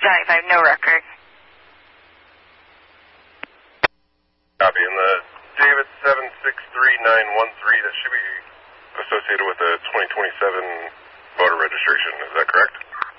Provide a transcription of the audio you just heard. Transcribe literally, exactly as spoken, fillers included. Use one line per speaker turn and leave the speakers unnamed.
Johnny five, no record.
Copy. And the David seven six three nine one three, that should be associated with the twenty twenty-seven voter registration. Is that correct?